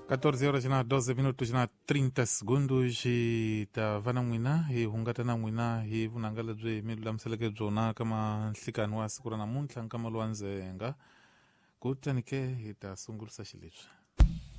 14 horas na 12 minutos na 30 segundos e tavana mwina e hungatana mwina e vunangala bye milula mseleke bzona kama nhlikani wa siku ra namuntlha kama lwanzenga kutanike itasungulisa xilebyi